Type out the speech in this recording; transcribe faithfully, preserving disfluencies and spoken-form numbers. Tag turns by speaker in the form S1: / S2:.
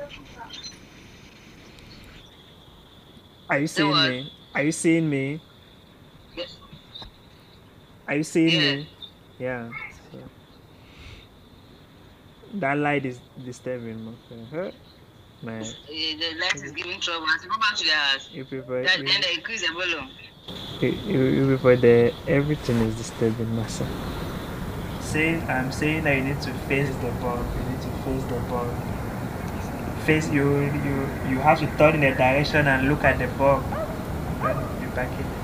S1: Are you
S2: Say
S1: seeing
S2: what?
S1: me? Are you seeing me?
S2: Yeah.
S1: Are you seeing
S2: Yeah.
S1: me? Yeah. So that light is disturbing my friend. Huh? Man,
S2: Eh, the light is
S1: you
S2: giving trouble. As you go back to their house,
S1: you people,
S2: that, then
S1: you,
S2: they increase the volume.
S1: you, you you people, the everything is disturbing, massa. Saying, I'm saying that you need to face the ball. You need to face the ball. Face you you you have to turn in a direction and look at the ball. Then you back it.